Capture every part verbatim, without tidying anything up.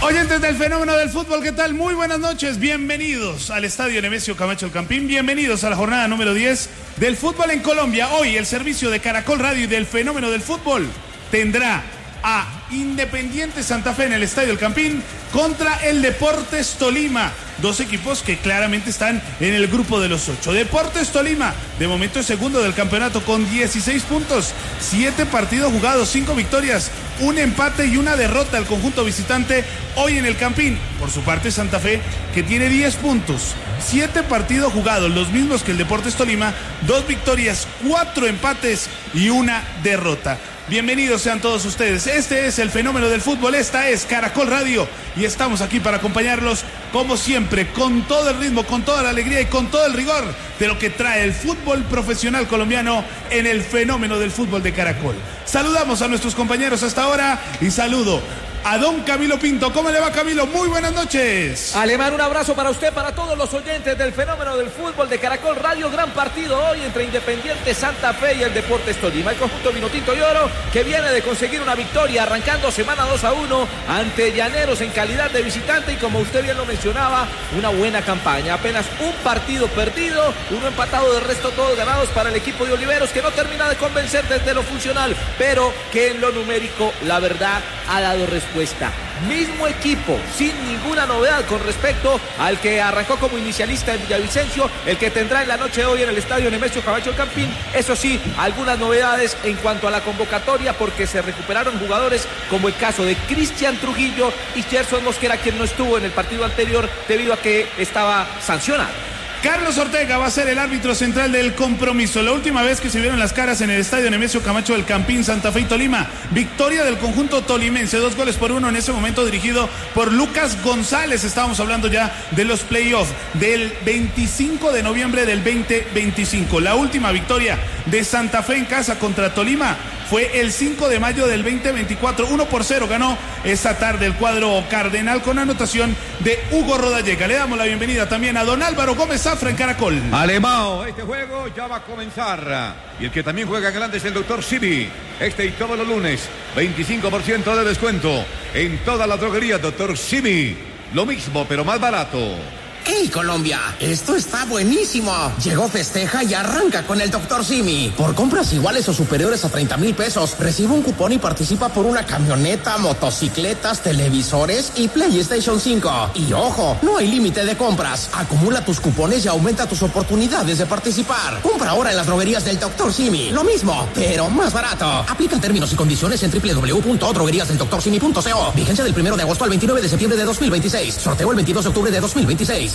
Oyentes del fenómeno del fútbol, ¿qué tal? Muy buenas noches, bienvenidos al Estadio Nemesio Camacho El Campín, bienvenidos a la jornada número diez del fútbol en Colombia. Hoy el servicio de Caracol Radio y del fenómeno del fútbol tendrá a Independiente Santa Fe en el Estadio El Campín contra el Deportes Tolima. Dos equipos que claramente están en el grupo de los ocho. Deportes Tolima, de momento es segundo del campeonato con dieciséis puntos, siete partidos jugados, cinco victorias, un empate y una derrota al conjunto visitante hoy en el Campín. Por su parte Santa Fe, que tiene diez puntos, siete partidos jugados, los mismos que el Deportes Tolima, dos victorias, cuatro empates y una derrota. Bienvenidos sean todos ustedes, este es el fenómeno del fútbol, esta es Caracol Radio y estamos aquí para acompañarlos como siempre, con todo el ritmo, con toda la alegría y con todo el rigor de lo que trae el fútbol profesional colombiano en el fenómeno del fútbol de Caracol. Saludamos a nuestros compañeros hasta ahora y saludo a don Camilo Pinto. ¿Cómo le va, Camilo? Muy buenas noches. Alemán, un abrazo para usted, para todos los oyentes del fenómeno del fútbol de Caracol Radio. Gran partido hoy entre Independiente Santa Fe y el Deportes Tolima. El conjunto vinotinto y oro que viene de conseguir una victoria arrancando semana dos a uno ante Llaneros en calidad de visitante y como usted bien lo mencionaba, una buena campaña. Apenas un partido perdido, uno empatado, del resto todos ganados para el equipo de Oliveros, que no termina de convencer desde lo funcional, pero que en lo numérico, la verdad, ha dado respuesta. Mismo equipo, sin ninguna novedad con respecto al que arrancó como inicialista en Villavicencio, el que tendrá en la noche de hoy en el Estadio Nemesio Camacho El Campín. Eso sí, algunas novedades en cuanto a la convocatoria, porque se recuperaron jugadores como el caso de Cristian Trujillo y Gerson Mosquera, quien no estuvo en el partido anterior debido a que estaba sancionado. Carlos Ortega va a ser el árbitro central del compromiso. La última vez que se vieron las caras en el Estadio Nemesio Camacho El Campín, Santa Fe y Tolima. Victoria del conjunto tolimense, dos goles por uno en ese momento dirigido por Lucas González. Estábamos hablando ya de los playoffs del veinticinco de noviembre del veinte veinticinco. La última victoria de Santa Fe en casa contra Tolima fue el cinco de mayo del veinte veinticuatro. uno por cero ganó esta tarde el cuadro cardenal con anotación de Hugo Rodallega. Le damos la bienvenida también a don Álvaro Gómez Zafra en Caracol. Alemão, este juego ya va a comenzar. Y el que también juega grande es el doctor Simi. Este y todos los lunes, veinticinco por ciento de descuento en todas las droguerías doctor Simi. Lo mismo, pero más barato. ¡Hey, Colombia! Esto está buenísimo. Llegó Festeja y arranca con el doctor Simi. Por compras iguales o superiores a treinta mil pesos, recibe un cupón y participa por una camioneta, motocicletas, televisores y PlayStation cinco. Y ojo, no hay límite de compras. Acumula tus cupones y aumenta tus oportunidades de participar. Compra ahora en las droguerías del doctor Simi. Lo mismo, pero más barato. Aplican términos y condiciones en doble u doble u doble u punto droguerías del doctor simi punto co. Vigencia del primero de agosto al veintinueve de septiembre de dos mil veintiséis. Sorteo el veintidós de octubre de dos mil veintiséis.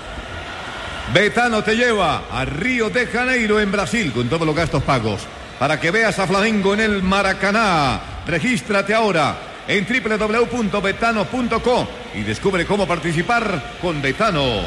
Betano te lleva a Río de Janeiro en Brasil con todos los gastos pagos para que veas a Flamengo en el Maracaná. Regístrate ahora en doble u doble u doble u punto betano punto co y descubre cómo participar con Betano.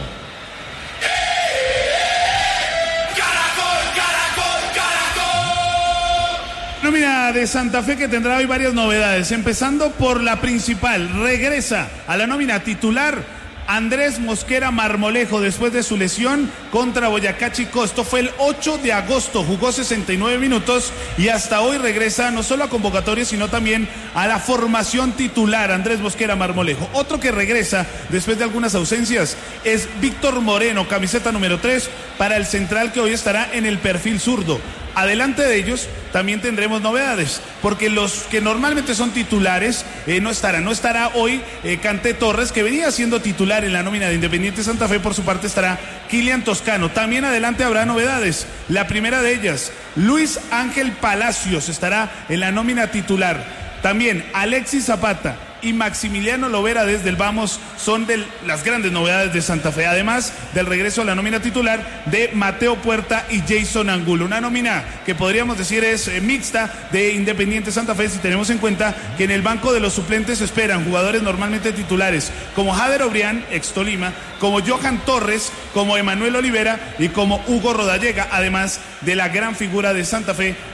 Nómina de Santa Fe que tendrá hoy varias novedades, empezando por la principal. Regresa a la nómina titular Andrés Mosquera Marmolejo después de su lesión contra Boyacá Chicó. Esto fue el ocho de agosto, jugó sesenta y nueve minutos y hasta hoy regresa no solo a convocatoria sino también a la formación titular. Andrés Mosquera Marmolejo. Otro que regresa después de algunas ausencias es Víctor Moreno, camiseta número tres para el central, que hoy estará en el perfil zurdo. Adelante de ellos también tendremos novedades, porque los que normalmente son titulares eh, no estarán. No estará hoy eh, Canté Torres, que venía siendo titular en la nómina de Independiente Santa Fe. Por su parte estará Kilian Toscano. También adelante habrá novedades. La primera de ellas, Luis Ángel Palacios estará en la nómina titular. También Alexis Zapata y Maximiliano Lovera desde el Vamos son de las grandes novedades de Santa Fe, además del regreso a la nómina titular de Mateo Puerta y Jason Angulo. Una nómina que podríamos decir es eh, mixta de Independiente Santa Fe, si tenemos en cuenta que en el banco de los suplentes se esperan jugadores normalmente titulares como Jader Obrián, ex Tolima, como Johan Torres, como Emanuel Olivera y como Hugo Rodallega, además de la gran figura de Santa Fe,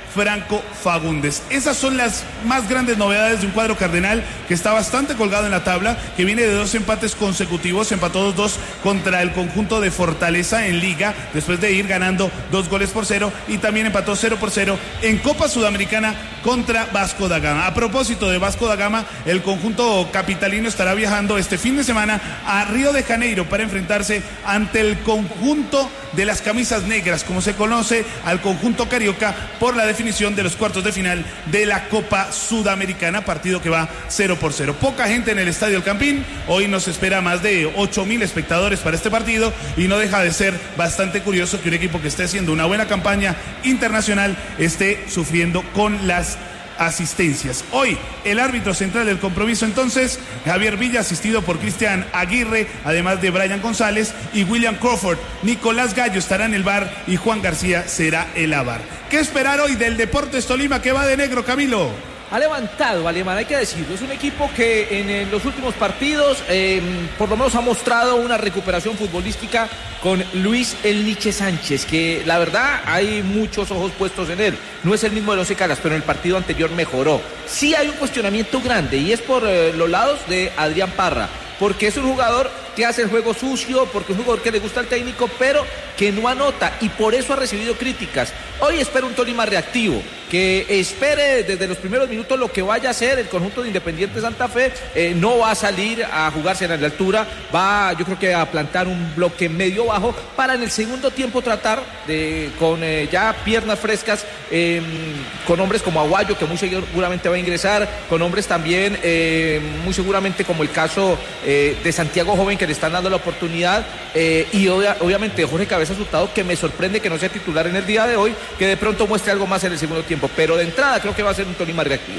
Franco Fagundes. Esas son las más grandes novedades de un cuadro cardenal que está bastante colgado en la tabla, que viene de dos empates consecutivos, empató dos dos contra el conjunto de Fortaleza en Liga, después de ir ganando dos goles por cero, y también empató cero por cero en Copa Sudamericana contra Vasco da Gama. A propósito de Vasco da Gama, el conjunto capitalino estará viajando este fin de semana a Río de Janeiro para enfrentarse ante el conjunto de las camisas negras, como se conoce al conjunto carioca, por la definición de los cuartos de final de la Copa Sudamericana, partido que va cero por cero. Poca gente en el Estadio El Campín, hoy nos espera más de ocho mil espectadores para este partido, y no deja de ser bastante curioso que un equipo que esté haciendo una buena campaña internacional esté sufriendo con las asistencias. Hoy el árbitro central del compromiso, entonces, Javier Villa, asistido por Cristian Aguirre, además de Brian González y William Crawford. Nicolás Gallo estará en el V A R y Juan García será el A V A R. ¿Qué esperar hoy del Deportes Tolima, que va de negro, Camilo? Ha levantado, Alemán, hay que decirlo. Es un equipo que en, en los últimos partidos eh, por lo menos ha mostrado una recuperación futbolística con Luis El Niche Sánchez, que la verdad hay muchos ojos puestos en él. No es el mismo de Once Caldas, pero en el partido anterior mejoró. Sí hay un cuestionamiento grande, y es por eh, los lados de Adrián Parra, porque es un jugador que hace el juego sucio, porque es un jugador que le gusta al técnico, pero que no anota, y por eso ha recibido críticas. Hoy espera un Tolima reactivo, que espere desde los primeros minutos lo que vaya a hacer el conjunto de Independiente Santa Fe. Eh, no va a salir a jugarse en la altura, va yo creo que a plantar un bloque medio bajo para en el segundo tiempo tratar de, con eh, ya piernas frescas, eh, con hombres como Aguayo, que muy seguramente va a ingresar, con hombres también eh, muy seguramente como el caso eh, de Santiago Joven, que le están dando la oportunidad, eh, y obvia, obviamente Jorge Cabeza Hurtado, que me sorprende que no sea titular en el día de hoy, que de pronto muestre algo más en el segundo tiempo, pero de entrada creo que va a ser un Tolima reactivo.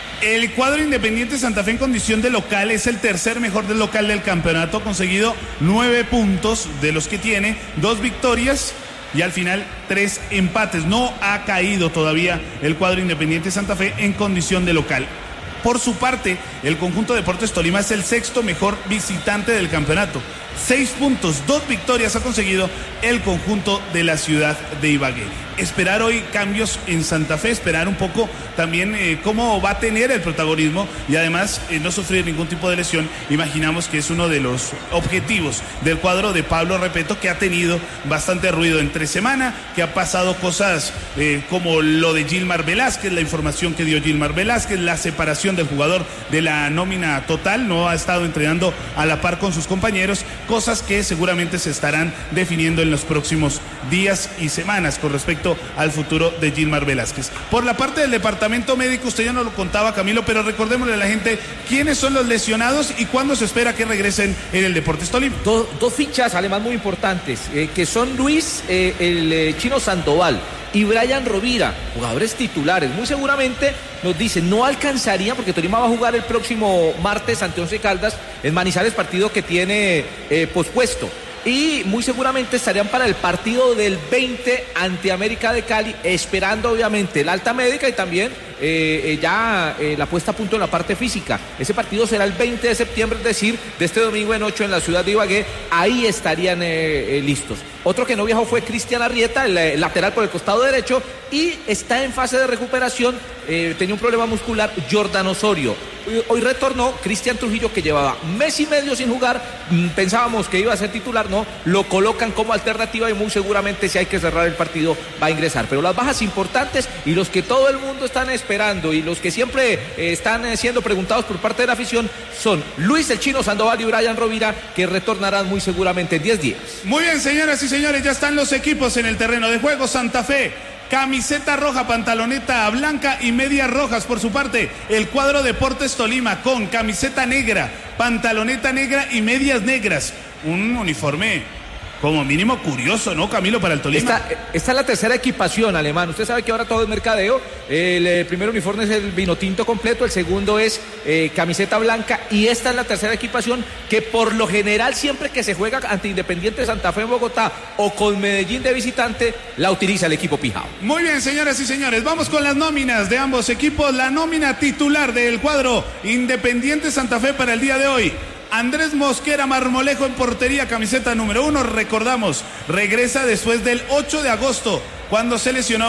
El cuadro Independiente Santa Fe en condición de local es el tercer mejor del local del campeonato, ha conseguido nueve puntos de los que tiene, dos victorias y al final tres empates. No ha caído todavía el cuadro Independiente Santa Fe en condición de local. Por su parte, el conjunto Deportes Tolima es el sexto mejor visitante del campeonato. Seis puntos, dos victorias ha conseguido el conjunto de la ciudad de Ibagué. Esperar hoy cambios en Santa Fe, esperar un poco también eh, cómo va a tener el protagonismo, y además eh, no sufrir ningún tipo de lesión. Imaginamos que es uno de los objetivos del cuadro de Pablo Repeto, que ha tenido bastante ruido entre semana, que ha pasado cosas eh, como lo de Gilmar Velázquez, la información que dio Gilmar Velázquez, la separación del jugador de la nómina total, no ha estado entrenando a la par con sus compañeros, cosas que seguramente se estarán definiendo en los próximos días y semanas con respecto al futuro de Gilmar Velázquez. Por la parte del departamento médico, usted ya no lo contaba, Camilo, pero recordémosle a la gente quiénes son los lesionados y cuándo se espera que regresen en el Deportes Tolima. Do, dos fichas, además, muy importantes, eh, que son Luis, eh, el eh, Chino Sandoval, y Brian Rovira, jugadores titulares. Muy seguramente nos dicen, no alcanzaría, porque Tolima va a jugar el próximo martes ante Once Caldas en Manizales, partido que tiene eh, pospuesto. Y muy seguramente estarían para el partido del veinte ante América de Cali, esperando obviamente la alta médica y también eh, eh, ya eh, la puesta a punto en la parte física. Ese partido será el veinte de septiembre, es decir, de este domingo en ocho en la ciudad de Ibagué. Ahí estarían eh, eh, listos. Otro que no viajó fue Cristian Arrieta, el, el lateral por el costado derecho, y está en fase de recuperación. Eh, tenía un problema muscular, Jordan Osorio. Hoy retornó Cristian Trujillo, que llevaba mes y medio sin jugar. Pensábamos que iba a ser titular, no, lo colocan como alternativa y muy seguramente, si hay que cerrar el partido, va a ingresar. Pero las bajas importantes y los que todo el mundo están esperando y los que siempre eh, están eh, siendo preguntados por parte de la afición son Luis el Chino Sandoval y Brian Rovira, que retornarán muy seguramente en diez días. Muy bien, señoras y señores, ya están los equipos en el terreno de juego. Santa Fe, camiseta roja, pantaloneta blanca y medias rojas. Por su parte, el cuadro Deportes Tolima con camiseta negra, pantaloneta negra y medias negras. Un uniforme como mínimo curioso, ¿no, Camilo, para el Tolima? Esta, esta es la tercera equipación, Alemán. Usted sabe que ahora todo es mercadeo. El, el primer uniforme es el vino tinto completo, el segundo es eh, camiseta blanca, y esta es la tercera equipación que por lo general siempre que se juega ante Independiente de Santa Fe en Bogotá o con Medellín de visitante, la utiliza el equipo Pijao. Muy bien, señoras y señores, vamos con las nóminas de ambos equipos. La nómina titular del cuadro Independiente Santa Fe para el día de hoy: Andrés Mosquera Marmolejo en portería, camiseta número uno. Recordamos, regresa después del ocho de agosto, cuando se lesionó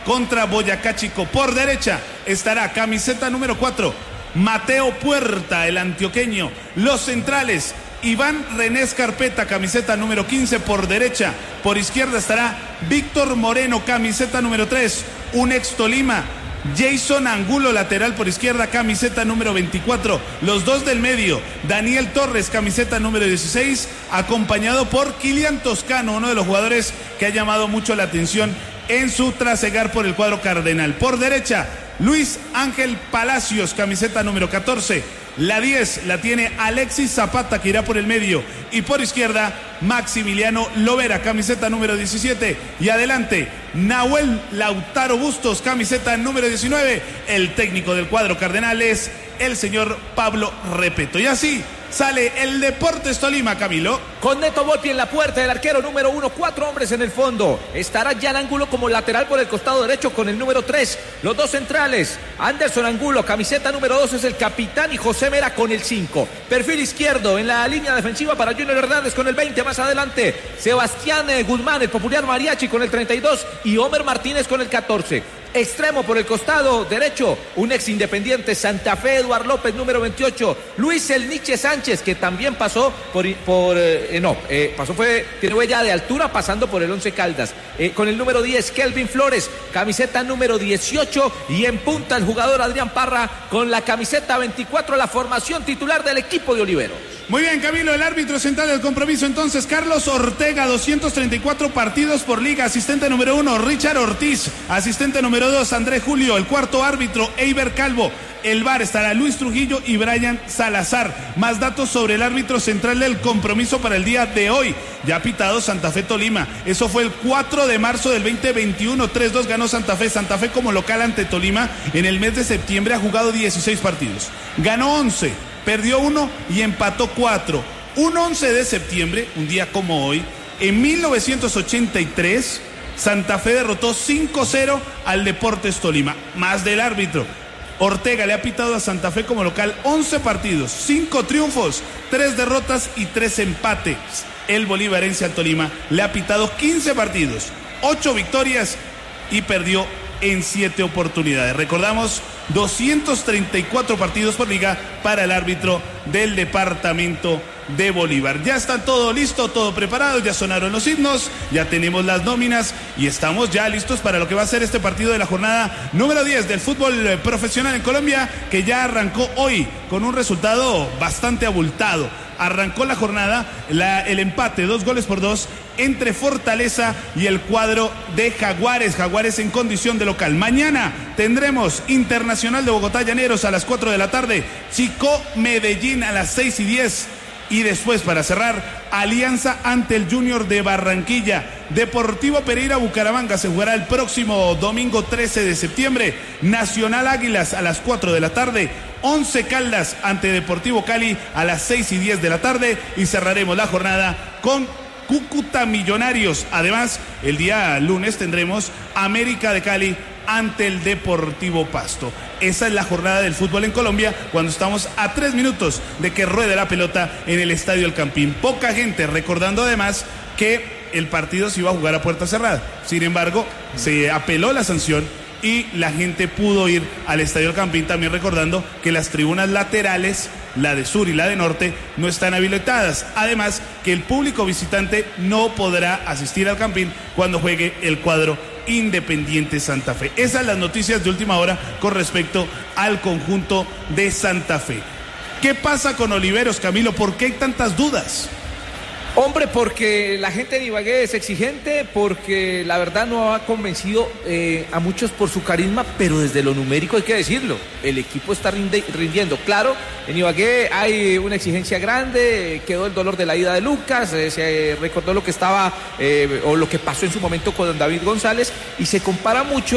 contra Boyacá Chico. Por derecha estará camiseta número cuatro, Mateo Puerta, el antioqueño. Los centrales, Iván René Escarpeta, camiseta número quince por derecha. Por izquierda estará Víctor Moreno, camiseta número tres, un ex Tolima. Jason Angulo, lateral por izquierda, camiseta número veinticuatro. Los dos del medio, Daniel Torres, camiseta número dieciséis, acompañado por Kilian Toscano, uno de los jugadores que ha llamado mucho la atención en su trasegar por el cuadro cardenal. Por derecha, Luis Ángel Palacios, camiseta número catorce. La diez la tiene Alexis Zapata, que irá por el medio. Y por izquierda, Maximiliano Lovera, camiseta número diecisiete. Y adelante, Nahuel Lautaro Bustos, camiseta número diecinueve. El técnico del cuadro cardenal es el señor Pablo Repeto. Y así sale el Deportes Tolima, Camilo. Con Neto Volpi en la puerta, el arquero número uno, cuatro hombres en el fondo. Estará Jan Angulo como lateral por el costado derecho con el número tres. Los dos centrales, Anderson Angulo, camiseta número dos, es el capitán, y José Mera con el cinco. Perfil izquierdo en la línea defensiva para Junior Hernández con el veinte. Más adelante, Sebastián Guzmán, el popular mariachi, con el treinta y dos, y Homer Martínez con el catorce. Extremo por el costado derecho, un ex Independiente Santa Fe, Eduard López, número veintiocho. Luis El Niche Sánchez, que también pasó por, por eh, no, eh, pasó fue, tiene huella de altura pasando por el Once Caldas. Eh, con el número diez, Kelvin Flores, camiseta número dieciocho, y en punta el jugador Adrián Parra con la camiseta veinticuatro, la formación titular del equipo de Oliveros. Muy bien, Camilo, el árbitro central del compromiso entonces, Carlos Ortega, doscientos treinta y cuatro partidos por liga. Asistente número uno, Richard Ortiz. Asistente número dos, Andrés Julio. El cuarto árbitro, Eiber Calvo. El V A R estará Luis Trujillo y Brian Salazar. Más datos sobre el árbitro central del compromiso para el día de hoy. Ya ha pitado Santa Fe Tolima. Eso fue el cuatro de marzo del veinte veintiuno. tres dos ganó Santa Fe. Santa Fe como local ante Tolima en el mes de septiembre ha jugado dieciséis partidos. Ganó once. Perdió uno y empató cuatro. Un once de septiembre, un día como hoy, en mil novecientos ochenta y tres, Santa Fe derrotó cinco cero al Deportes Tolima. Más del árbitro. Ortega le ha pitado a Santa Fe como local once partidos, cinco triunfos, tres derrotas y tres empates. El bolivarense al Tolima le ha pitado quince partidos, ocho victorias y perdió en siete oportunidades. Recordamos, doscientos treinta y cuatro partidos por liga para el árbitro del departamento de Bolívar. Ya está todo listo, todo preparado, ya sonaron los himnos, ya tenemos las nóminas y estamos ya listos para lo que va a ser este partido de la jornada número diez del fútbol profesional en Colombia, que ya arrancó hoy con un resultado bastante abultado. Arrancó la jornada, la, el empate, dos goles por dos, entre Fortaleza y el cuadro de Jaguares. Jaguares en condición de local. Mañana tendremos Internacional de Bogotá Llaneros a las cuatro de la tarde, Chico Medellín a las seis y diez. Y después, para cerrar, Alianza ante el Junior de Barranquilla. Deportivo Pereira Bucaramanga se jugará el próximo domingo trece de septiembre. Nacional Águilas a las cuatro de la tarde. Once Caldas ante Deportivo Cali a las seis y diez de la tarde. Y cerraremos la jornada con Cúcuta Millonarios. Además, el día lunes tendremos América de Cali ante el Deportivo Pasto. Esa es la jornada del fútbol en Colombia, cuando estamos a tres minutos de que ruede la pelota en el Estadio El Campín. Poca gente, recordando además que el partido se iba a jugar a puerta cerrada. Sin embargo, se apeló la sanción y la gente pudo ir al Estadio El Campín, también recordando que las tribunas laterales, la de sur y la de norte, no están habilitadas. Además, que el público visitante no podrá asistir al Campín cuando juegue el cuadro Independiente Santa Fe. Esas son las noticias de última hora con respecto al conjunto de Santa Fe. ¿Qué pasa con Oliveros, Camilo? ¿Por qué hay tantas dudas? Hombre, porque la gente de Ibagué es exigente, porque la verdad no ha convencido eh, a muchos por su carisma, pero desde lo numérico hay que decirlo, el equipo está rinde, rindiendo. Claro, en Ibagué hay una exigencia grande, quedó el dolor de la ida de Lucas, eh, se recordó lo que estaba eh, o lo que pasó en su momento con David González, y se compara mucho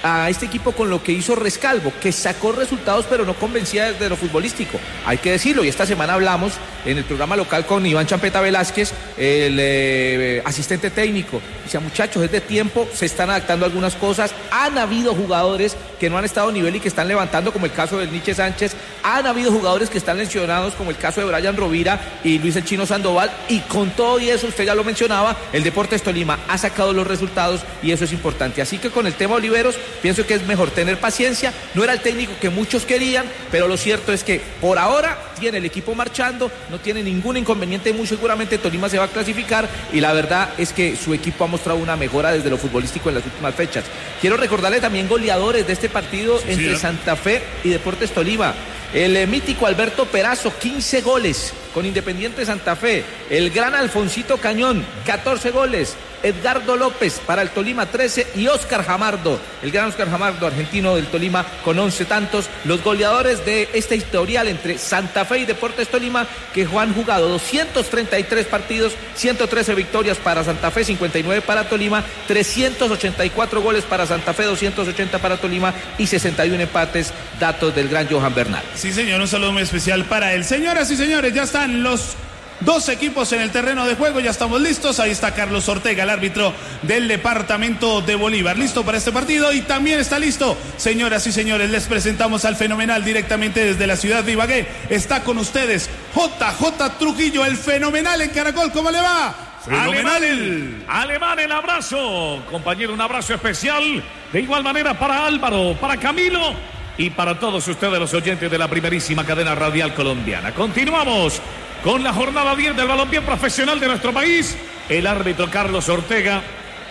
a este equipo con lo que hizo Rescalvo, que sacó resultados pero no convencía desde lo futbolístico, hay que decirlo, y esta semana hablamos en el programa local con Iván Champeta Velázquez, el eh, asistente técnico, dice, muchachos, es de tiempo, se están adaptando algunas cosas, han habido jugadores que no han estado a nivel y que están levantando, como el caso del Nietzsche Sánchez, han habido jugadores que están lesionados, como el caso de Brian Rovira y Luis el Chino Sandoval, y con todo y eso, usted ya lo mencionaba, el Deportes Tolima ha sacado los resultados y eso es importante, así que con el tema Oliveros, pienso que es mejor tener paciencia, no era el técnico que muchos querían, pero lo cierto es que por ahora tiene el equipo marchando, no tiene ningún inconveniente, muy seguramente Tolima se va a clasificar y la verdad es que su equipo ha mostrado una mejora desde lo futbolístico en las últimas fechas. Quiero recordarle también goleadores de este partido sí, entre sí, Santa Fe y Deportes Tolima. El eh, mítico Alberto Perazo, quince goles con Independiente Santa Fe. El gran Alfonsito Cañón, catorce goles. Edgardo López para el Tolima, trece. Y Óscar Jamardo, el gran Óscar Jamardo, argentino del Tolima, con once tantos. Los goleadores de este historial entre Santa Fe y Deportes Tolima, que han jugado doscientos treinta y tres partidos, ciento trece victorias para Santa Fe, cincuenta y nueve para Tolima, trescientos ochenta y cuatro goles para Santa Fe, doscientos ochenta para Tolima y sesenta y uno empates, datos del gran Johan Bernal. Sí, señor, un saludo muy especial para él. Señoras y señores, ya están los dos equipos en el terreno de juego, ya estamos listos. Ahí está Carlos Ortega, el árbitro del departamento de Bolívar, listo para este partido. Y también está listo, señoras y señores, les presentamos al fenomenal directamente desde la ciudad de Ibagué. Está con ustedes J J Trujillo, el fenomenal en Caracol. ¿Cómo le va? Alemán el, Alemán el abrazo, compañero, un abrazo especial. De igual manera para Álvaro, para Camilo y para todos ustedes los oyentes de la primerísima cadena radial colombiana. Continuamos con la jornada diez del balompié profesional de nuestro país. El árbitro Carlos Ortega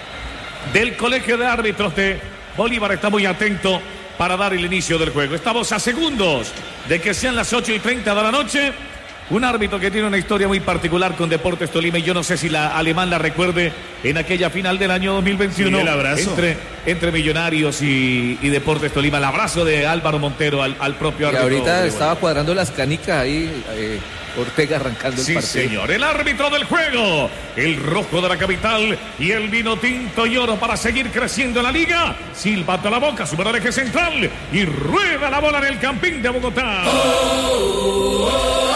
del Colegio de Árbitros de Bolívar está muy atento para dar el inicio del juego. Estamos a segundos de que sean las ocho y treinta de la noche. Un árbitro que tiene una historia muy particular con Deportes Tolima y yo no sé si la Alemán la recuerde en aquella final del año dos mil veintiuno. Sí, el abrazo. Entre, entre Millonarios y, y Deportes Tolima. El abrazo de Álvaro Montero al, al propio árbitro. Y ahorita estaba cuadrando las canicas ahí, eh, Ortega arrancando sí, el partido. Sí, señor. El árbitro del juego, el rojo de la capital y el vino tinto y oro para seguir creciendo en la liga. Silbato a la boca, sube al eje central y rueda la bola en el Campín de Bogotá. Oh, oh, oh.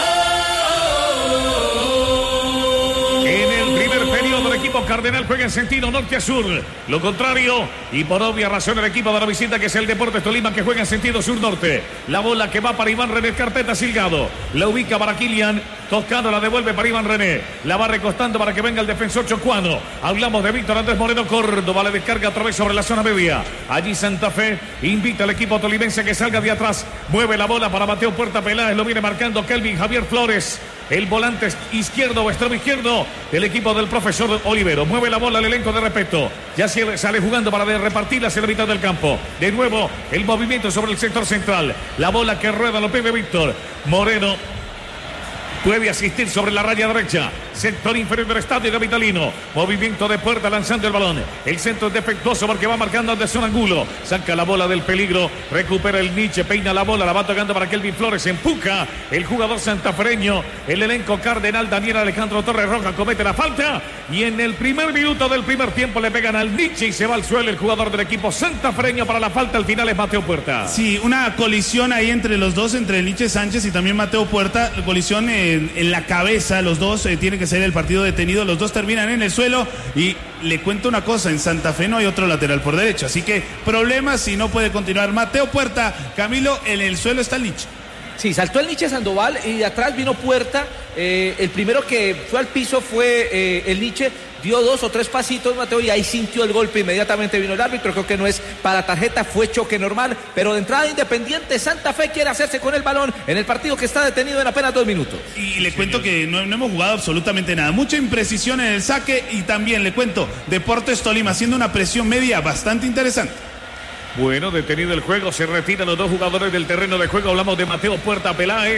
En el primer periodo el equipo cardenal juega en sentido norte a sur, lo contrario, y por obvia razón el equipo de la visita, que es el Deportes Tolima, que juega en sentido sur-norte. La bola que va para Iván René Carpeta Silgado, la ubica para Kilian Toscano, la devuelve para Iván René, la va recostando para que venga el defensor chocuano. Hablamos de Víctor Andrés Moreno Córdoba, la descarga otra vez sobre la zona media. Allí Santa Fe invita al equipo tolimense a que salga de atrás, mueve la bola para Mateo Puerta Peláez, lo viene marcando Kelvin Javier Flores, el volante izquierdo o extremo izquierdo del equipo del profesor Olivero. Mueve la bola al elenco de respeto. Ya sale jugando para repartirla hacia la mitad del campo. De nuevo el movimiento sobre el sector central. La bola que rueda lo pide Víctor Moreno. Puede asistir sobre la raya derecha. Sector inferior del estadio capitalino. Movimiento de Puerta lanzando el balón. El centro es defectuoso porque va marcando Anderson Angulo. Saca la bola del peligro. Recupera el Nietzsche. Peina la bola. La va tocando para Kelvin Flores. Empuja el jugador santafereño. El elenco cardenal Daniel Alejandro Torres Roja comete la falta. Y en el primer minuto del primer tiempo le pegan al Nietzsche y se va al suelo el jugador del equipo santafereño para la falta. Al final es Mateo Puerta. Sí, una colisión ahí entre los dos, entre el Nietzsche Sánchez y también Mateo Puerta. Colisión en, en la cabeza. Los dos eh, tienen que ser el partido detenido. Los dos terminan en el suelo. Y le cuento una cosa, en Santa Fe no hay otro lateral por derecho. Así que problemas si no puede continuar Mateo Puerta. Camilo, en el suelo está el Nietzsche. Sí, saltó el Nietzsche Sandoval y de atrás vino Puerta. Eh, el primero que fue al piso fue eh, el Nietzsche. Dio dos o tres pasitos, Mateo, y ahí sintió el golpe. Inmediatamente vino el árbitro. Creo que no es para tarjeta, fue choque normal. Pero de entrada Independiente Santa Fe quiere hacerse con el balón en el partido que está detenido en apenas dos minutos. Y le cuento que no, no hemos jugado absolutamente nada. Mucha imprecisión en el saque. Y también le cuento, Deportes Tolima haciendo una presión media bastante interesante. Bueno, detenido el juego, se retiran los dos jugadores del terreno de juego. Hablamos de Mateo Puerta Peláez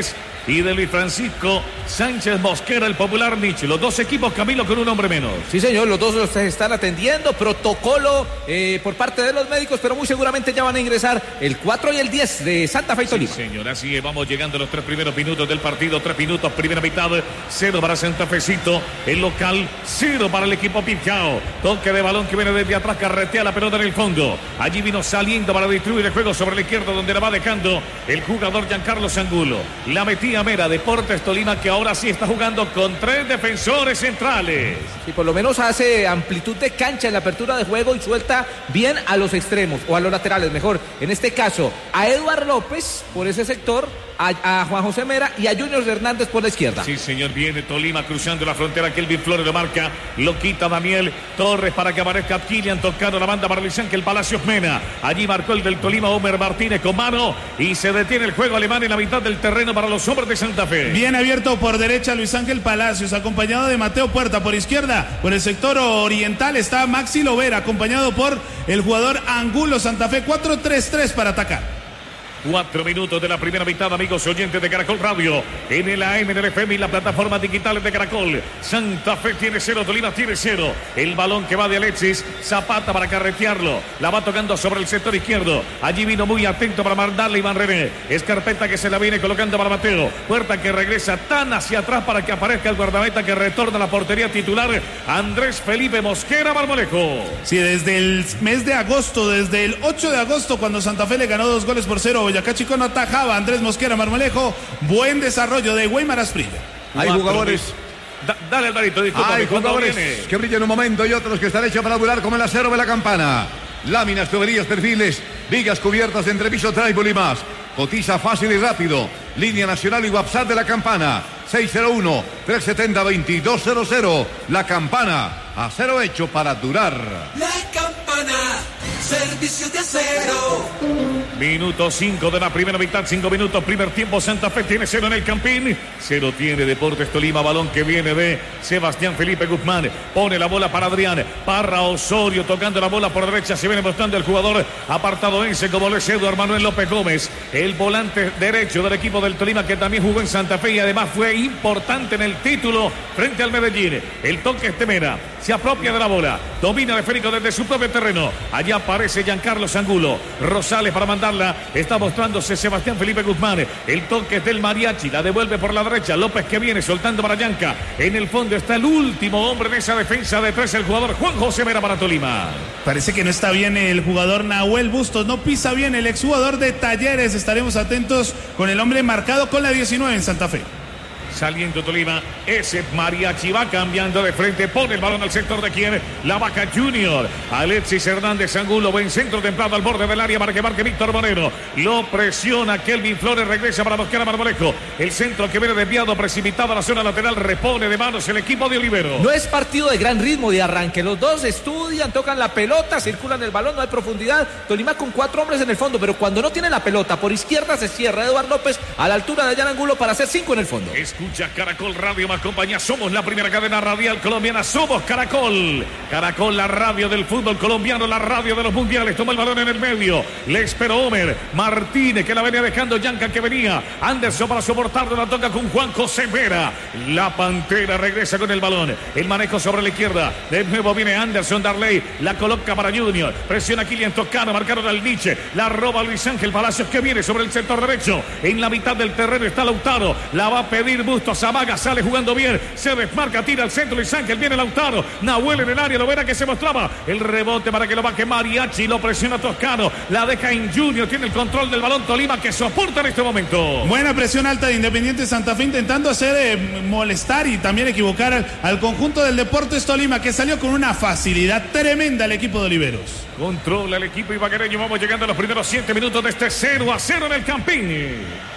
y de Luis Francisco Sánchez Mosquera, el popular Nietzsche. Los dos equipos, Camilo, con un hombre menos. Sí, señor, los dos los están atendiendo. Protocolo eh, por parte de los médicos, pero muy seguramente ya van a ingresar el cuatro y el diez de Santa Fe y Tolima. Sí, señor, así es. Vamos llegando a los tres primeros minutos del partido. Tres minutos, primera mitad. Cero para Santa Fecito. El local, cero para el equipo Picao. Toque de balón que viene desde atrás, carretea la pelota en el fondo. Allí vino saliendo para distribuir el juego sobre la izquierda, donde la va dejando el jugador Giancarlo Angulo. La metía Mera, Deportes Tolima, que ahora sí está jugando con tres defensores centrales. Y por lo menos hace amplitud de cancha en la apertura de juego y suelta bien a los extremos o a los laterales, mejor. En este caso, a Eduard López por ese sector, a, a Juan José Mera y a Junior Hernández por la izquierda. Sí, señor, viene Tolima cruzando la frontera. Kelvin Flores lo marca, lo quita Daniel Torres para que aparezca Kilian, tocando la banda para Luis Ángel Palacios Mena. Allí marcó el del Tolima, Homer Martínez con mano, y se detiene el juego alemán en la mitad del terreno para los hombres de Santa Fe. Bien abierto por derecha Luis Ángel Palacios, acompañado de Mateo Puerta. Por izquierda, por el sector oriental, está Maxi Lovera, acompañado por el jugador Angulo. Santa Fe cuatro tres tres para atacar. Cuatro minutos de la primera mitad, amigos oyentes de Caracol Radio, en el A M, en el F M y las plataformas digitales de Caracol. Santa Fe tiene cero, Tolima tiene cero. El balón que va de Alexis Zapata para carretearlo. La va tocando sobre el sector izquierdo. Allí vino muy atento para mandarle Iván René. Escarpeta que se la viene colocando para Mateo. Puerta que regresa tan hacia atrás para que aparezca el guardameta que retorna a la portería titular, Andrés Felipe Mosquera Marmolejo. Sí, desde el mes de agosto, desde el ocho de agosto, cuando Santa Fe le ganó dos goles por cero, Boyacá Chico no atajaba. Andrés Mosquera Marmolejo, buen desarrollo de Weimar Asprilla. Hay jugadores. Da, dale, Alvarito, disculpa. Hay jugadores que brillan en un momento y otros que están hechos para durar, como el acero de la campana. Láminas, tuberías, perfiles, vigas cubiertas de entrepiso, tribal y más. Cotiza fácil y rápido. Línea nacional y WhatsApp de la campana. seis cero uno, tres siete cero, dos dos cero cero. La campana, acero hecho para durar. La campana, servicio de acero. Minuto cinco de la primera mitad, cinco minutos, primer tiempo. Santa Fe tiene cero en el Campín, cero tiene Deportes Tolima. Balón que viene de Sebastián Felipe Guzmán, pone la bola para Adrián Parra Osorio, tocando la bola por derecha, se viene mostrando el jugador apartadoense como lo es Eduardo Manuel López Gómez, el volante derecho del equipo del Tolima, que también jugó en Santa Fe y además fue importante en el título frente al Medellín. El toque es Temera, se apropia de la bola, domina el esférico desde su propio terreno. Allá aparece Giancarlo Angulo, Rosales para mandar. Está mostrándose Sebastián Felipe Guzmán. El toque es del Mariachi. La devuelve por la derecha. López que viene soltando para Yanca. En el fondo está el último hombre en esa defensa de tres, el jugador Juan José Mera para Tolima. Parece que no está bien el jugador Nahuel Bustos. No pisa bien el exjugador de Talleres. Estaremos atentos con el hombre marcado con la diecinueve en Santa Fe. Saliendo Tolima, ese Mariachi va cambiando de frente, pone el balón al sector de quien, La Vaca Junior. Alexis Hernández Angulo, buen centro templado al borde del área para que marque Víctor Moreno. Lo presiona Kelvin Flores, regresa para Mosquera Marmolejo. El centro que viene desviado, precipitado a la zona lateral, repone de manos el equipo de Olivero. No es partido de gran ritmo de arranque, los dos estudian, tocan la pelota, circulan el balón, no hay profundidad. Tolima con cuatro hombres en el fondo, pero cuando no tiene la pelota, por izquierda se cierra Eduardo López a la altura de Jan Angulo para hacer cinco en el fondo. Escucha Caracol Radio más compañía, somos la primera cadena radial colombiana, somos Caracol. Caracol, la radio del fútbol colombiano, la radio de los mundiales. Toma el balón en el medio, le esperó Homer Martínez, que la venía dejando Yanca, que venía Anderson para soportarlo, la toca con Juan José Mera. La Pantera regresa con el balón, el manejo sobre la izquierda, de nuevo viene Anderson Darley, la coloca para Junior, presiona Kilian Toscano, marcaron al Nietzsche, la roba Luis Ángel Palacios, que viene sobre el sector derecho, en la mitad del terreno está Lautaro, la va a pedir Bustos, Amaga, sale jugando bien, se desmarca, tira al centro Luis Ángel, viene Lautaro, Nahuel en el área, lo verá que se mostraba, el rebote para que lo baje Mariachi, lo presiona Toscano, la deja en Junior, tiene el control del balón Tolima, que soporta en este momento. Buena presión alta de Independiente Santa Fe, intentando hacer eh, molestar y también equivocar al, al conjunto del Deportes Tolima, que salió con una facilidad tremenda el equipo de Oliveros. Controla el equipo ibaguereño, vamos llegando a los primeros siete minutos de este cero a cero en el Campín.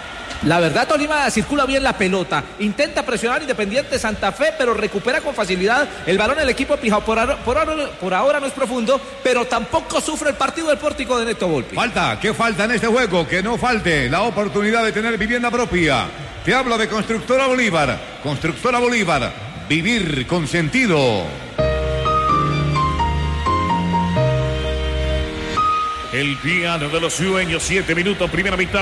La verdad, Tolima circula bien la pelota, intenta presionar Independiente Santa Fe, pero recupera con facilidad el balón el equipo Pijao. Por, ahora, por, ahora, por ahora no es profundo, pero tampoco sufre el partido del Pórtico de Neto Volpi. Falta, ¿qué falta en este juego? Que no falte la oportunidad de tener vivienda propia. Te hablo de Constructora Bolívar. Constructora Bolívar, vivir con sentido. El piano de los sueños, siete minutos, primera mitad.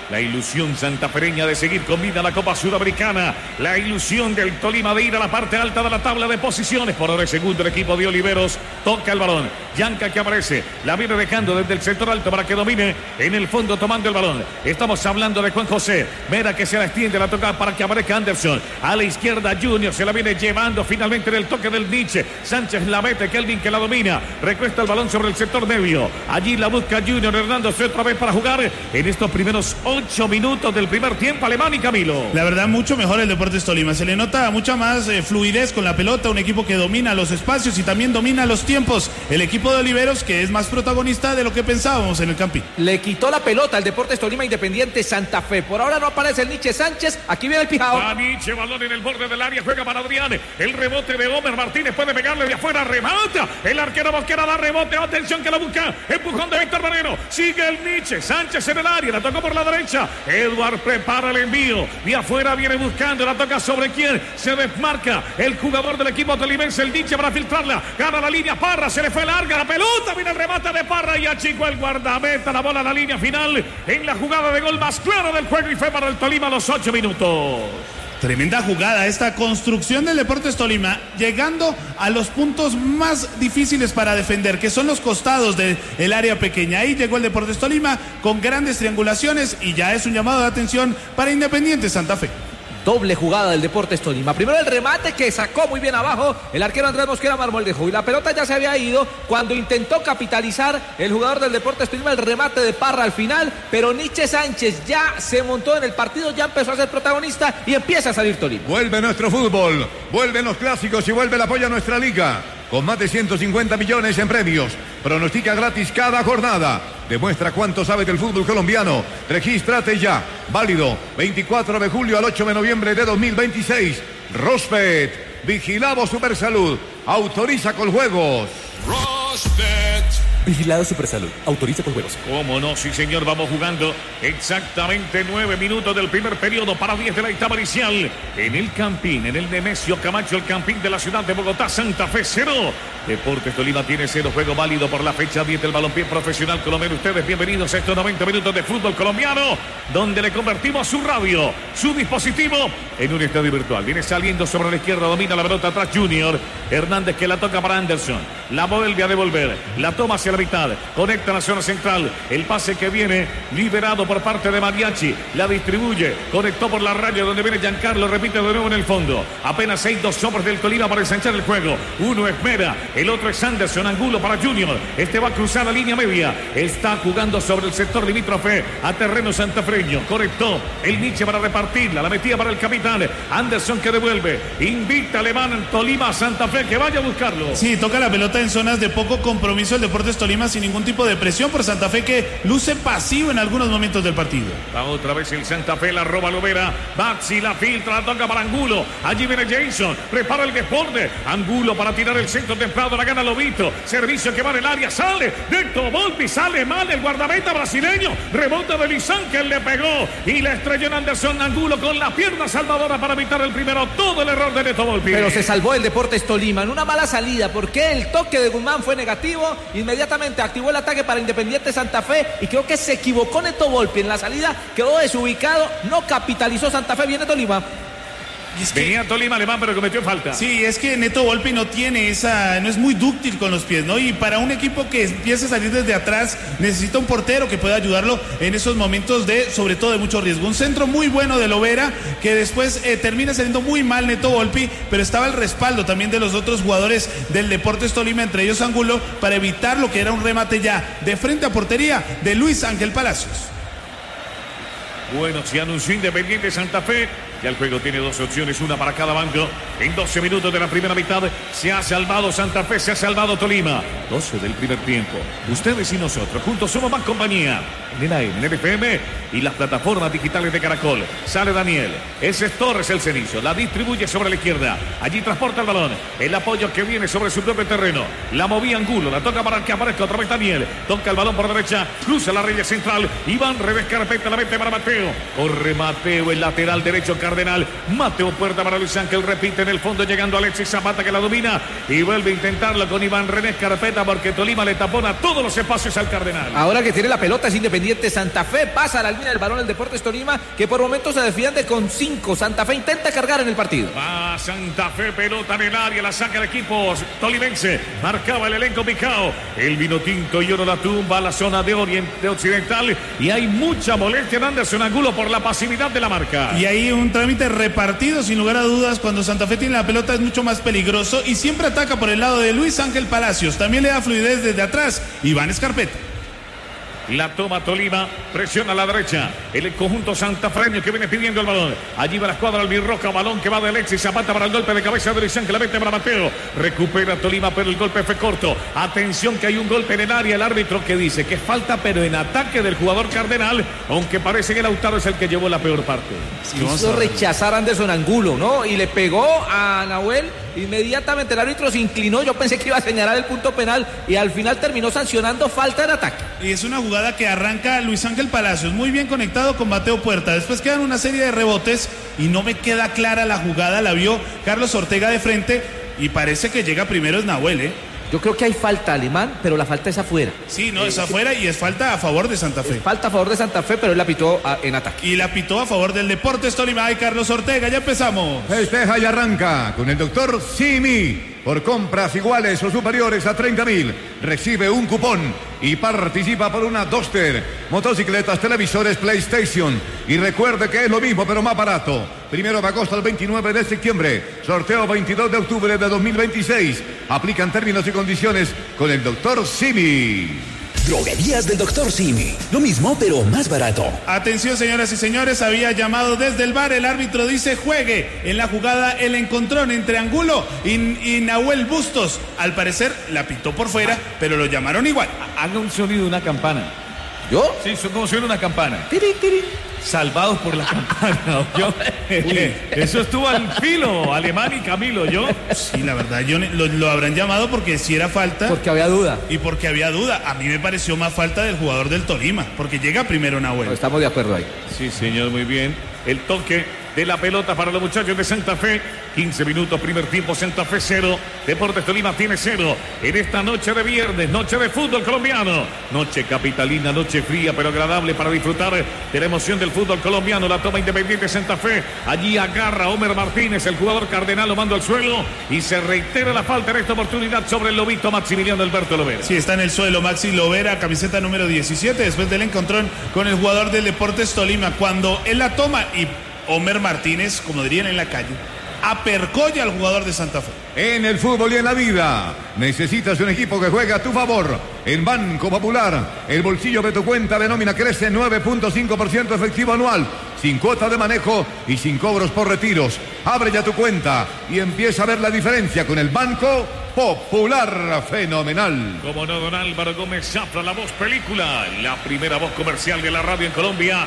La ilusión santafereña de seguir con vida la Copa Sudamericana. La ilusión del Tolima de ir a la parte alta de la tabla de posiciones. Por ahora el segundo el equipo de Oliveros. Toca el balón. Yanca que aparece. La viene dejando desde el sector alto para que domine en el fondo tomando el balón. Estamos hablando de Juan José. Mera que se la extiende, la toca para que aparezca Anderson. A la izquierda Junior se la viene llevando finalmente en el toque del Nietzsche. Sánchez la mete, Kelvin que la domina. Recuesta el balón sobre el sector medio. Allí la busca Junior Hernández otra vez para jugar en estos primeros ocho minutos del primer tiempo. Alemán y Camilo. La verdad, mucho mejor el Deportes Tolima. Se le nota mucha más eh, fluidez con la pelota. Un equipo que domina los espacios y también domina los tiempos. El equipo de Oliveros que es más protagonista de lo que pensábamos en el Campín. Le quitó la pelota al Deportes Tolima Independiente Santa Fe. Por ahora no aparece el Nietzsche Sánchez. Aquí viene el Pijao. Va Nietzsche, balón en el borde del área. Juega para Adrián. El rebote de Homer Martínez puede pegarle de afuera. Remata. El arquero Mosquera da rebote. Atención que la busca. Empujón de Héctor Moreno. Sigue el Nietzsche Sánchez en el área. La tocó por la derecha. Edward prepara el envío. De afuera viene buscando. La toca sobre quién. Se desmarca el jugador del equipo tolimense. El Nietzsche para filtrarla. Gana la línea Parra. Se le fue larga la pelota. Viene el remate de Parra. Y achicó el guardameta. La bola a la línea final. En la jugada de gol más clara del juego. Y fue para el Tolima a los ocho minutos. Tremenda jugada, esta construcción del Deportes Tolima, llegando a los puntos más difíciles para defender, que son los costados del área pequeña. Ahí llegó el Deportes Tolima con grandes triangulaciones y ya es un llamado de atención para Independiente Santa Fe. Doble jugada del Deportes Tolima. Primero el remate que sacó muy bien abajo el arquero Andrés Mosquera Marmolejo. Y la pelota ya se había ido cuando intentó capitalizar el jugador del Deportes Tolima el remate de Parra al final. Pero Nietzsche Sánchez ya se montó en el partido, ya empezó a ser protagonista y empieza a salir Tolima. Vuelve nuestro fútbol, vuelven los clásicos y vuelve el apoyo a nuestra liga. Con más de ciento cincuenta millones en premios. Pronostica gratis cada jornada. Demuestra cuánto sabe del fútbol colombiano. Regístrate ya. Válido veinticuatro de julio al ocho de noviembre de dos mil veintiséis. Rosbet. Vigilado Supersalud. Autoriza con juegos. Rosbet. Vigilado Supersalud. Autoriza por juegos. ¿Cómo no? Sí, señor. Vamos jugando exactamente nueve minutos del primer periodo para diez de la etapa inicial. En el Campín, en el Nemesio Camacho, el Campín de la ciudad de Bogotá, Santa Fe cero. Deportes Tolima tiene cero. Juego válido por la fecha diez del balompié profesional colombiano. Ustedes bienvenidos a estos noventa minutos de fútbol colombiano, donde le convertimos su radio, su dispositivo, en un estadio virtual. Viene saliendo sobre la izquierda, domina la pelota atrás Junior. Hernández que la toca para Anderson. La vuelve a devolver. La toma hacia la mitad. Conecta la zona central. El pase que viene liberado por parte de Mariachi. La distribuye. Conectó por la raya donde viene Giancarlo. Repite de nuevo en el fondo. Apenas hay dos hombres del Tolima para ensanchar el juego. Uno es Mera. El otro es Anderson. Angulo para Junior. Este va a cruzar la línea media. Está jugando sobre el sector limítrofe a terreno santafreño. Conectó el Nietzsche para repartirla. La metía para el capitán. Anderson que devuelve. Invita Alemán Tolima a Santa Fe que vaya a buscarlo. Sí, toca la pelota en zonas de poco compromiso el Deportes Tolima sin ningún tipo de presión por Santa Fe que luce pasivo en algunos momentos del partido. Va otra vez el Santa Fe, la roba Lovera. Baxi la filtra, la toca para Angulo. Allí viene Jason, prepara el desborde. Angulo para tirar el centro templado, la gana Lobito. Servicio que va en el área, sale. Neto Volpi, sale mal el guardameta brasileño. Rebota de Lizán que le pegó y le estrelló en Anderson. Angulo con la pierna salvadora para evitar el primero. Todo el error de Neto Volpi. Pero se salvó el Deportes Tolima en una mala salida porque el toque de Guzmán fue negativo. Inmediatamente activó el ataque para Independiente Santa Fe y creo que se equivocó Neto Volpi en la salida, quedó desubicado, no capitalizó Santa Fe, viene Tolima. Es que, venía Tolima Alemán pero cometió falta. Sí, es que Neto Volpi no tiene esa, no es muy dúctil con los pies, ¿no? Y para un equipo que empiece a salir desde atrás necesita un portero que pueda ayudarlo en esos momentos de, sobre todo de mucho riesgo. Un centro muy bueno de Lovera que después eh, termina saliendo muy mal Neto Volpi, pero estaba el respaldo también de los otros jugadores del Deportes Tolima, entre ellos Angulo, para evitar lo que era un remate ya de frente a portería de Luis Ángel Palacios. Bueno, se anunció Independiente Santa Fe. Ya el juego tiene dos opciones, una para cada banco. En doce minutos de la primera mitad se ha salvado Santa Fe, se ha salvado Tolima. doce del primer tiempo. Ustedes y nosotros, juntos somos más compañía. En el A M, en el F M y las plataformas digitales de Caracol. Sale Daniel. Ese es Torres el Cenizo. La distribuye sobre la izquierda. Allí transporta el balón. El apoyo que viene sobre su propio terreno. La movía Angulo. La toca para que aparezca otra vez Daniel. Toca el balón por derecha. Cruza la raya central. Iván revés carpeta. La mete para Mateo. Corre Mateo, el lateral derecho. Cardenal. Mateo Puerta para Luis Ángel, repite en el fondo, llegando Alexis Zapata, que la domina y vuelve a intentarlo con Iván René Carpeta, porque Tolima le tapona todos los espacios al Cardenal. Ahora que tiene la pelota es Independiente Santa Fe, pasa a la línea del balón el Deportes Tolima, que por momentos se defiende con cinco. Santa Fe intenta cargar en el partido. Va Santa Fe, pelota en el área, la saca el equipo tolimense. Marcaba el elenco Picao. El vino tinto y oro la tumba a la zona de oriente occidental, y hay mucha molestia en Anderson Angulo por la pasividad de la marca. Y hay un trámite repartido, sin lugar a dudas. Cuando Santa Fe tiene la pelota es mucho más peligroso y siempre ataca por el lado de Luis Ángel Palacios. También le da fluidez desde atrás Iván Escarpeta. La toma Tolima, presiona a la derecha el conjunto santafreño que viene pidiendo el balón. Allí va la escuadra albirroja, balón que va de Alexis Zapata para el golpe de cabeza de Luis Ángel, la mete para Mateo. Recupera Tolima, pero el golpe fue corto. Atención que hay un golpe en el área, el árbitro que dice que falta, pero en ataque del jugador Cardenal, aunque parece que Lautaro es el que llevó la peor parte. Sí, hizo rechazar a Anderson Angulo, ¿no? Y le pegó a Nahuel. Inmediatamente el árbitro se inclinó, yo pensé que iba a señalar el punto penal y al final terminó sancionando falta en ataque. Y es una jugada que arranca Luis Ángel Palacios, muy bien conectado con Mateo Puerta. Después quedan una serie de rebotes y no me queda clara la jugada, la vio Carlos Ortega de frente y parece que llega primero es Nahuel, ¿eh? Yo creo que hay falta, Alemán, pero la falta es afuera. Sí, no, es afuera y es falta a favor de Santa Fe. Es falta a favor de Santa Fe, pero él la pitó a, en ataque. Y la pitó a favor del Deportes Tolima y Carlos Ortega. Ya empezamos. Festeja y arranca con el doctor Simi. Por compras iguales o superiores a treinta mil, recibe un cupón y participa por una Duster, motocicletas, televisores, PlayStation. Y recuerde que es lo mismo, pero más barato. Primero de agosto al veintinueve de septiembre. Sorteo veintidós de octubre de dos mil veintiséis. Aplican términos y condiciones con el doctor Simi. Droguerías del doctor Simi. Lo mismo, pero más barato. Atención, señoras y señores. Había llamado desde el bar. El árbitro dice juegue. En la jugada el encontrón entre Angulo y, y Nahuel Bustos. Al parecer la pitó por fuera, pero lo llamaron igual. Haga un sonido de una campana. ¿Yo? Sí, son como suena una campana. Tiri, tiri. Salvados por la campana. Yo, eso estuvo al filo, Alemán y Camilo, yo. Sí, la verdad, yo lo, lo habrán llamado porque si era falta. Porque había duda. Y porque había duda. A mí me pareció más falta del jugador del Tolima, porque llega primero Nahuel. No, estamos de acuerdo ahí. Sí, señor, muy bien. El toque de la pelota para los muchachos de Santa Fe. quince minutos, primer tiempo, Santa Fe cero. Deportes Tolima tiene cero. En esta noche de viernes, noche de fútbol colombiano. Noche capitalina, noche fría, pero agradable para disfrutar de la emoción del fútbol colombiano. La toma Independiente Santa Fe. Allí agarra Homer Martínez, el jugador Cardenal, lo manda al suelo. Y se reitera la falta en esta oportunidad sobre el lobito Maximiliano Alberto Lovera. Sí, está en el suelo Maxi Lovera, camiseta número diecisiete. Después del encontrón con el jugador del Deportes Tolima. Cuando él la toma y Homer Martínez, como dirían en la calle, apercolla al jugador de Santa Fe. En el fútbol y en la vida, necesitas un equipo que juegue a tu favor. En Banco Popular, el bolsillo de tu cuenta de nómina crece nueve punto cinco por ciento efectivo anual, sin cuota de manejo y sin cobros por retiros. Abre ya tu cuenta y empieza a ver la diferencia con el Banco Popular. Fenomenal. Como no, don Álvaro Gómez Zafra, la voz película, la primera voz comercial de la radio en Colombia.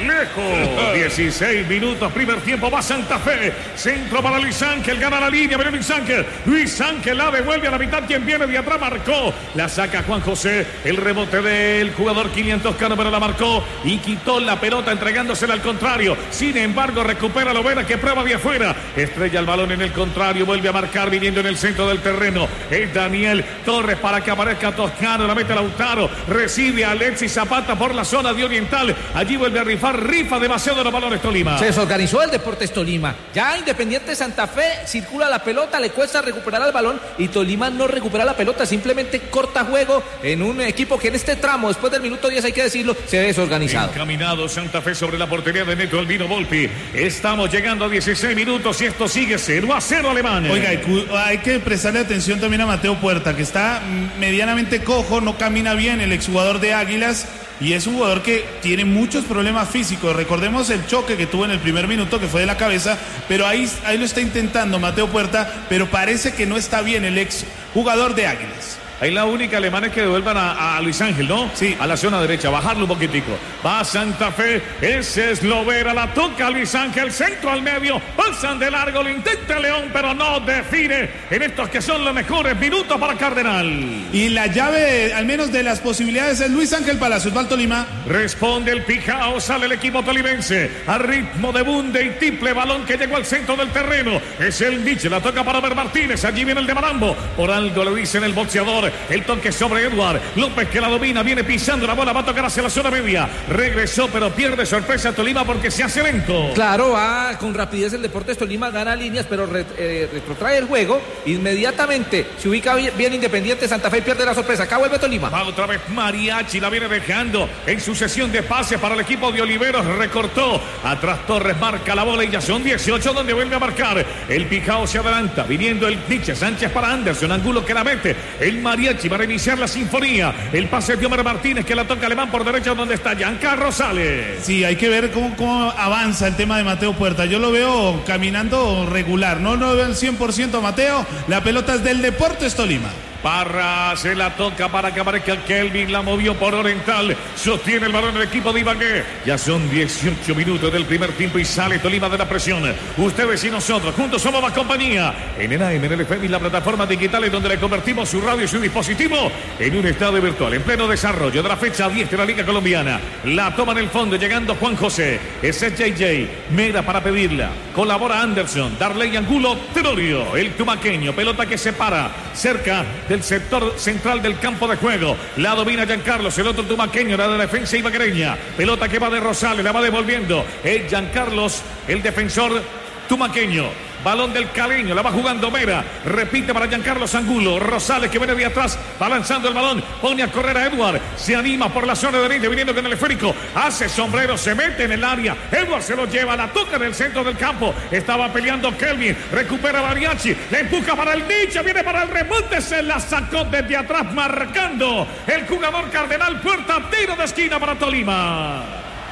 Lejos, dieciséis minutos, primer tiempo, va Santa Fe. Centro para Luis Ángel, gana la línea, viene Luis Ángel. Luis Ángel la devuelve a la mitad, quien viene de atrás marcó. La saca Juan José, el rebote del jugador Kilian Toscano, pero la marcó y quitó la pelota entregándosela al contrario. Sin embargo, recupera Lovera que prueba de afuera. Estrella el balón en el contrario, vuelve a marcar viniendo en el centro del terreno. Es Daniel Torres para que aparezca Toscano, la mete Lautaro, recibe a Alexis Zapata por la zona de Oriental. Allí vuelve a rifar, rifa demasiado los balones Tolima. Se desorganizó el Deportes Tolima. Ya Independiente Santa Fe circula la pelota, le cuesta recuperar el balón y Tolima no recupera la pelota, simplemente corta juego en un equipo que en este tramo, después del minuto diez hay que decirlo, se ve desorganizado. Encaminado Santa Fe sobre la portería de Neto Albino Volpi. Estamos llegando a dieciséis minutos y esto sigue cero a cero Alemán. Oiga, hay que prestarle atención también a Mateo Puerta, que está medianamente cojo, no camina bien, el exjugador de Águilas. Y es un jugador que tiene muchos problemas físicos. Recordemos el choque que tuvo en el primer minuto, que fue de la cabeza, pero ahí, ahí lo está intentando Mateo Puerta, pero parece que no está bien el ex jugador de Águilas. Ahí la única alemana es que devuelvan a, a Luis Ángel, ¿no? Sí. A la zona derecha, bajarlo un poquitico. Va Santa Fe, ese es Lovera, la toca Luis Ángel, centro al medio, pasan de largo, lo intenta León, pero no define en estos que son los mejores minutos para Cardenal. Y la llave, al menos de las posibilidades, es Luis Ángel Palacios. Va al Tolima. Responde el Pijao, sale el equipo tolimense a ritmo de bunde y triple balón que llegó al centro del terreno. Es el Nietzsche, la toca para Ver Martínez, allí viene el de Marambo. Por algo le dicen el boxeador, el toque sobre Edward López que la domina, viene pisando la bola, va a tocar hacia la zona media. Regresó, pero pierde sorpresa Tolima porque se hace lento. Claro, va con rapidez el Deportes Tolima, gana líneas, pero re, eh, retrotrae el juego. Inmediatamente se ubica bien, bien Independiente Santa Fe y pierde la sorpresa. Acá vuelve Tolima. Va otra vez Mariachi, la viene dejando en sucesión de pases para el equipo de Oliveros. Recortó, atrás Torres marca la bola y ya son dieciocho donde vuelve a marcar. El Pijao se adelanta, viniendo el Nietzsche, Sánchez para Anderson, Angulo que la mete. El Mariachi va a reiniciar la sinfonía. El pase de Omer Martínez que la toca Alemán por derecha donde está Giancarlo Rosales. Sí, hay que ver cómo, cómo avanza el tema de Mateo Puerta. Yo lo veo caminando regular. No lo veo al cien por ciento Mateo. La pelota es del Deportes Tolima. Parra se la toca para que aparezca Kelvin, la movió por Oriental, sostiene el balón el equipo de Ibagué. Ya son dieciocho minutos del primer tiempo y sale Tolima de la presión. Ustedes y nosotros, juntos somos más compañía. En el A M, en el F M y la plataforma digitales donde le convertimos su radio y su dispositivo en un estadio virtual, en pleno desarrollo de la fecha diez de la Liga Colombiana. La toma en el fondo, llegando Juan José. Ese es J J, Mera para pedirla. Colabora Anderson, Darley Angulo, Tenorio, el tumaqueño, pelota que se para cerca del sector central del campo de juego. La domina Giancarlos, el otro tumaqueño, la de la defensa ibaguereña. Pelota que va de Rosales, la va devolviendo. Es Giancarlos, el defensor tumaqueño. Balón del caleño, la va jugando Mera. Repite para Giancarlos Angulo. Rosales que viene de atrás, va lanzando el balón. Pone a correr a Edward. Se anima por la zona de derecha, viniendo con el esférico. Hace sombrero, se mete en el área. Edward se lo lleva, la toca en el centro del campo. Estaba peleando Kelvin. Recupera Mariachi. Le empuja para el Nietzsche. Viene para el remonte. Se la sacó desde atrás, marcando el jugador Cardenal. Puerta, tiro de esquina para Tolima.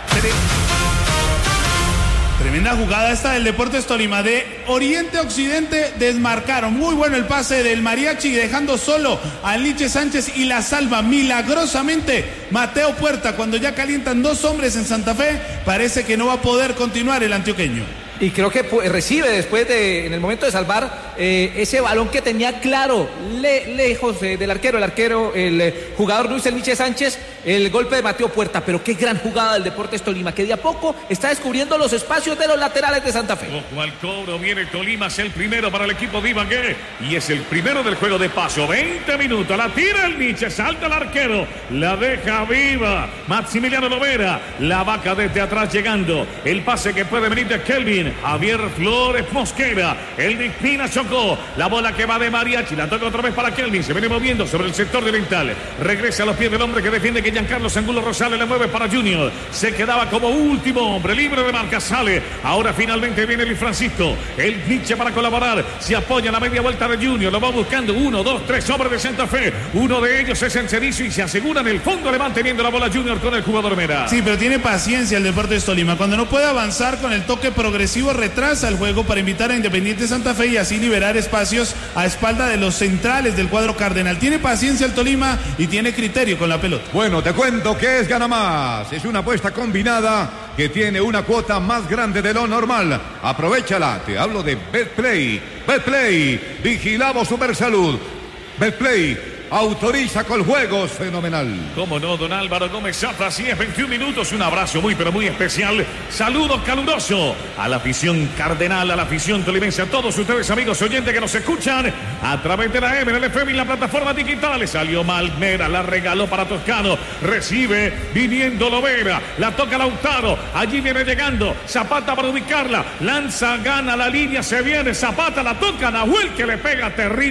Tremenda jugada esta del Deportes Tolima. De oriente a occidente desmarcaron. Muy bueno el pase del Mariachi, dejando solo al Nietzsche Sánchez y la salva milagrosamente Mateo Puerta. Cuando ya calientan dos hombres en Santa Fe, parece que no va a poder continuar el antioqueño. Y creo que pues, recibe después de, en el momento de salvar, eh, ese balón que tenía claro, le, lejos eh, del arquero, el arquero, el eh, jugador Luis El Nietzsche Sánchez, el golpe de Mateo Puerta. Pero qué gran jugada del Deportes Tolima, que de a poco está descubriendo los espacios de los laterales de Santa Fe. Ojo al cobro, viene Tolima, es el primero para el equipo de Ibagué, y es el primero del juego de paso. veinte minutos, la tira el Nietzsche, salta el arquero, la deja viva Maximiliano Lovera, la vaca desde atrás llegando, el pase que puede venir de Kelvin. Javier Flores Mosquera, el de Espina chocó, la bola que va de Mariachi, la toca otra vez para Kelvin, se viene moviendo sobre el sector oriental, regresa a los pies del hombre que defiende que Giancarlo Angulo Rosales, le mueve para Junior, se quedaba como último hombre, libre de marca, sale, ahora finalmente viene Luis Francisco, el Nietzsche para colaborar, se apoya en la media vuelta de Junior, lo va buscando, uno, dos, tres hombres de Santa Fe, uno de ellos es el Cerizo y se asegura en el fondo, le van teniendo la bola Junior con el jugador Mera. Sí, pero tiene paciencia el Deportes Tolima, cuando no puede avanzar con el toque progresivo, retrasa el juego para invitar a Independiente Santa Fe y así liberar espacios a espalda de los centrales del cuadro cardenal. Tiene paciencia el Tolima y tiene criterio con la pelota. Bueno, te cuento que es Gana Más. Es una apuesta combinada que tiene una cuota más grande de lo normal. Aprovechala. Te hablo de Betplay. Betplay. Vigilamos Supersalud. Betplay. Autoriza con juegos, fenomenal. Cómo no, don Álvaro Gómez Zafra, así es, veintiún minutos, un abrazo muy pero muy especial, saludo caluroso a la afición cardenal, a la afición tolimense, a todos ustedes amigos oyentes que nos escuchan a través de la M, el F M y la plataforma digital. Salió Malmera, la regaló para Toscano, recibe, viniendo Lovera, la toca Lautaro, allí viene llegando, Zapata para ubicarla, lanza, gana la línea, se viene, Zapata la toca, Nahuel que le pega terrible.